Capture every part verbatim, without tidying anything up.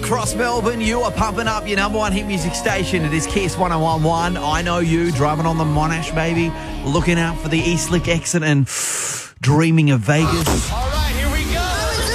across Melbourne. You are pumping up your number one hit music station. It is Kiss one oh one one. I know you, driving on the Monash, baby, looking out for the Eastleigh exit and dreaming of Vegas. All right, here we go.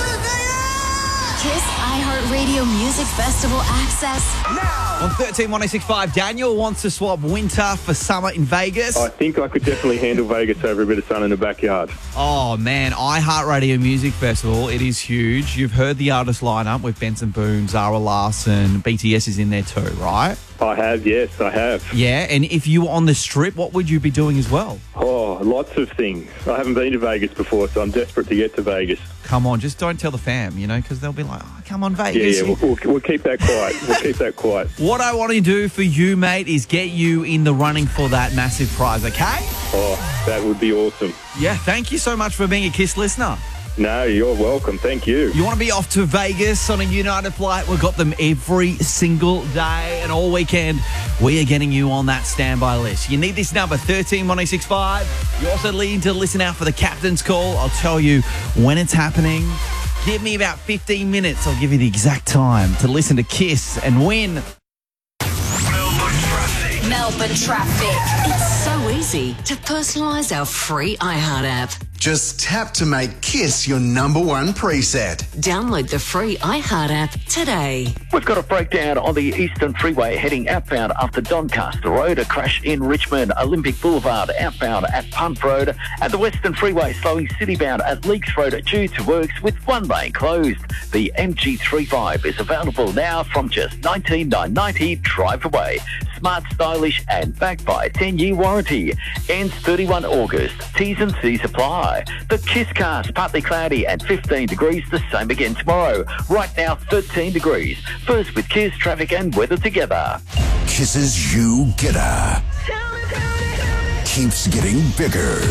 Kiss iHeartRadio Music Festival access Now. On thirteen one oh six five, Daniel wants to swap winter for summer in Vegas. I think I could definitely handle Vegas over a bit of sun in the backyard. Oh, man, iHeartRadio Music Festival, it is huge. You've heard the artist lineup with Benson Boone, Zara Larsson, B T S is in there too, right? I have, yes, I have. Yeah, and if you were on the Strip, what would you be doing as well? Oh, lots of things. I haven't been to Vegas before, so I'm desperate to get to Vegas. Come on, just don't tell the fam, you know, because they'll be like, oh, come on, Vegas. Yeah, yeah, we'll, we'll, we'll keep that quiet. We'll keep that quiet. What I want to do for you, mate, is get you in the running for that massive prize, okay? Oh, that would be awesome. Yeah, thank you so much for being a Kiss listener. No, you're welcome. Thank you. You want to be off to Vegas on a United flight? We've got them every single day and all weekend. We are getting you on that standby list. You need this number, thirteen one oh six five. You also need to listen out for the captain's call. I'll tell you when it's happening. Give me about fifteen minutes. I'll give you the exact time to listen to Kiss and win. Melbourne traffic. Melbourne traffic. It's so easy to personalise our free iHeart app. Just tap to make Kiss your number one preset. Download the free iHeart app today. We've got a breakdown on the Eastern Freeway heading outbound after Doncaster Road, a crash in Richmond, Olympic Boulevard outbound at Punt Road, and the Western Freeway slowing citybound at Leaks Road due to works with one lane closed. The M G thirty-five is available now from just nineteen thousand nine hundred ninety drive away. Smart, stylish and backed by a ten-year warranty. Ends thirty-first of August. T's and C's apply. The Kiss cast, partly cloudy and fifteen degrees, the same again tomorrow. Right now, thirteen degrees. First with Kiss, traffic and weather together. Kiss's You Getter keeps getting bigger.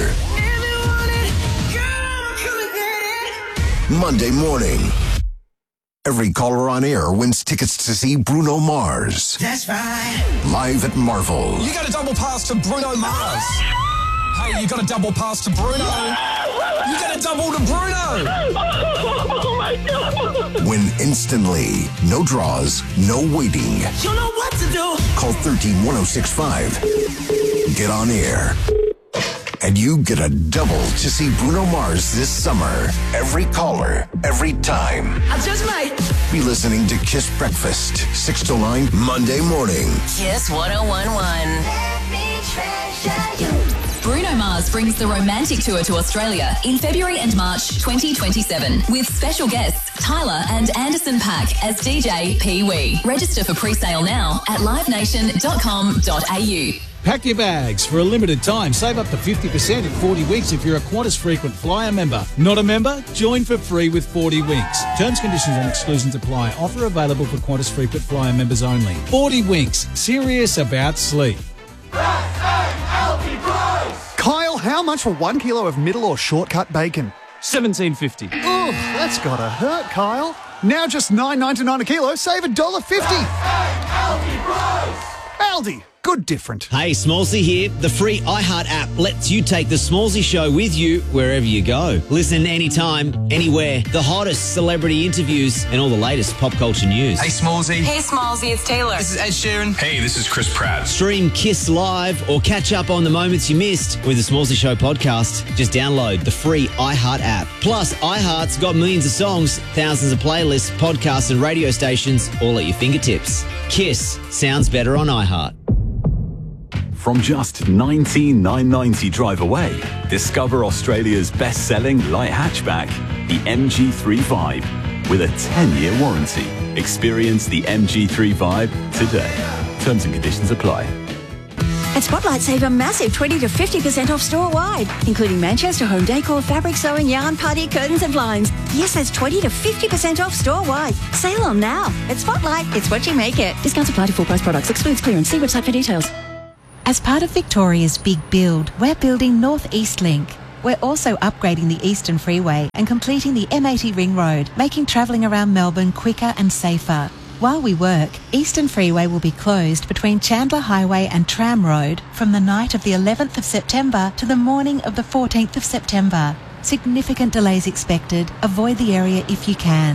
Monday morning, every caller on air wins tickets to see Bruno Mars. That's right. Live at Marvel. You got a double pass to Bruno Mars. Hey, you got a double pass to Bruno. You got a double to Bruno. Oh my God. Win instantly. No draws, no waiting. You know what to do. Call thirteen one oh six five. Get on air. And you get a double to see Bruno Mars this summer. Every caller, every time. I just might. Be listening to Kiss Breakfast, six to nine, Monday morning. Kiss one oh one one. Let me treasure you. Bruno Mars brings the Romantic Tour to Australia in February and March twenty twenty-seven with special guests Tyler and Anderson .Paak as D J Pee Wee. Register for pre-sale now at live nation dot com dot a u. Pack your bags. For a limited time, save up to fifty percent in forty weeks if you're a Qantas Frequent Flyer member. Not a member? Join for free with forty winks. Terms, conditions and exclusions apply. Offer available for Qantas Frequent Flyer members only. forty winks. Serious about sleep. Kyle, how much for one kilo of middle or shortcut bacon? seventeen fifty. Oh, that's gotta hurt, Kyle. Now just nine ninety-nine a kilo, save one dollar fifty. Aldi, good different. Hey, Smallsy here. The free iHeart app lets you take the Smallsy show with you wherever you go. Listen anytime, anywhere. The hottest celebrity interviews and all the latest pop culture news. Hey, Smallsy. Hey, Smallsy, it's Taylor. This is Ed Sheeran. Hey, this is Chris Pratt. Stream Kiss Live or catch up on the moments you missed with the Smallsy Show podcast. Just download the free iHeart app. Plus, iHeart's got millions of songs, thousands of playlists, podcasts and radio stations all at your fingertips. Kiss sounds better on iHeart. From just nineteen thousand nine hundred ninety drive away, discover Australia's best-selling light hatchback, the M G thirty-five, with a ten-year warranty. Experience the M G thirty-five today. Terms and conditions apply. At Spotlight, save a massive twenty to fifty percent off store-wide, including Manchester home decor, fabric sewing, yarn, party, curtains and blinds. Yes, that's twenty to fifty percent off store-wide. Sale on now. At Spotlight, it's what you make it. Discounts apply to full-price products. Excludes clearance. See website for details. As part of Victoria's big build, we're building North East Link. We're also upgrading the Eastern Freeway and completing the M eighty Ring Road, making travelling around Melbourne quicker and safer. While we work, Eastern Freeway will be closed between Chandler Highway and Tram Road from the night of the eleventh of September to the morning of the fourteenth of September. Significant delays expected. Avoid the area if you can.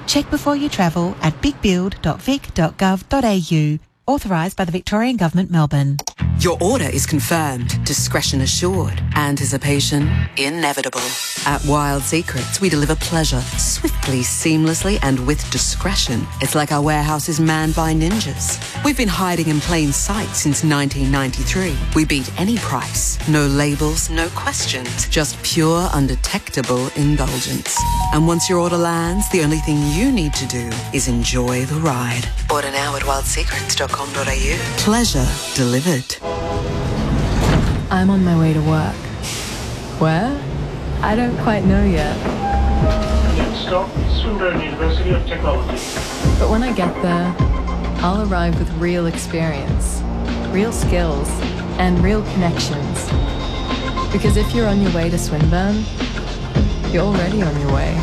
Check before you travel at big build dot vic dot gov dot a u. Authorised by the Victorian Government, Melbourne. Your order is confirmed, discretion assured, anticipation inevitable. At Wild Secrets, we deliver pleasure swiftly, seamlessly, and with discretion. It's like our warehouse is manned by ninjas. We've been hiding in plain sight since nineteen ninety-three. We beat any price. No labels, no questions. Just pure, undetectable indulgence. And once your order lands, the only thing you need to do is enjoy the ride. Order now at wild secrets dot com dot a u. Pleasure delivered. I'm on my way to work. Where? I don't quite know yet. Next stop, Swinburne University of Technology. But when I get there, I'll arrive with real experience, real skills, and real connections. Because if you're on your way to Swinburne, you're already on your way.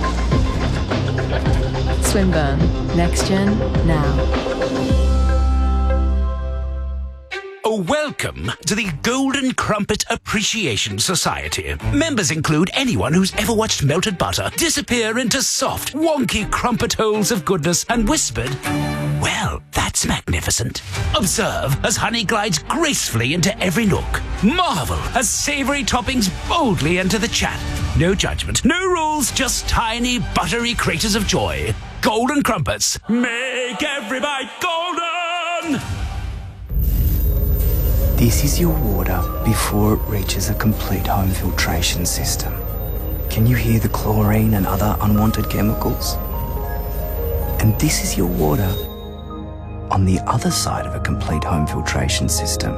Swinburne. Next Gen, now. Welcome to the Golden Crumpet Appreciation Society. Members include anyone who's ever watched melted butter disappear into soft, wonky crumpet holes of goodness and whispered, "Well, that's magnificent." Observe as honey glides gracefully into every nook. Marvel as savoury toppings boldly enter the chat. No judgment, no rules, just tiny, buttery craters of joy. Golden Crumpets. Make every bite golden! This is your water before it reaches a complete home filtration system. Can you hear the chlorine and other unwanted chemicals? And this is your water on the other side of a complete home filtration system.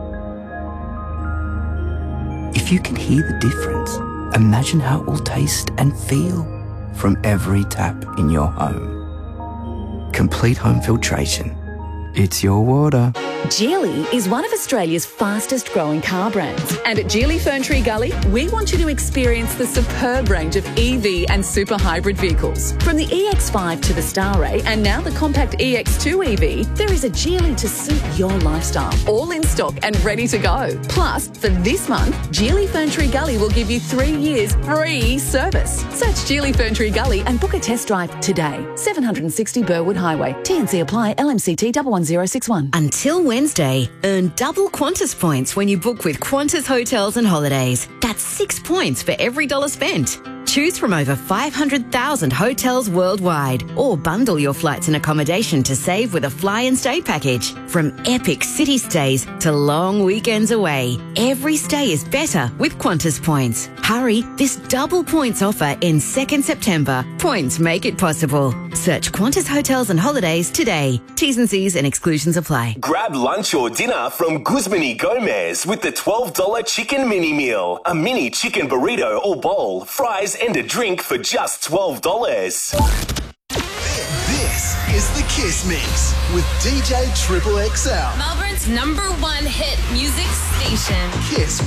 If you can hear the difference, imagine how it will taste and feel from every tap in your home. Complete home filtration. It's your water. Geely is one of Australia's fastest growing car brands. And at Geely Ferntree Gully, we want you to experience the superb range of E V and super hybrid vehicles. From the E X five to the Starray and now the compact E X two E V, there is a Geely to suit your lifestyle. All in stock and ready to go. Plus, for this month, Geely Ferntree Gully will give you three years free service. Search Geely Ferntree Gully and book a test drive today. seven sixty Burwood Highway. T N C apply. L M C T one one zero six one. Until Wednesday, earn double Qantas points when you book with Qantas Hotels and Holidays. That's six points for every dollar spent. Choose from over five hundred thousand hotels worldwide or bundle your flights and accommodation to save with a fly and stay package. From epic city stays to long weekends away, every stay is better with Qantas points. Hurry, this double points offer ends second September. Points make it possible. Search Qantas Hotels and Holidays today. T's and C's and exclusions apply. Grab lunch or dinner from Guzman y Gomez with the twelve dollar chicken mini meal. A mini chicken burrito or bowl, fries and a drink for just twelve dollars. This is the Kiss Mix with D J Triple X L. Melbourne's number one hit music station. Kiss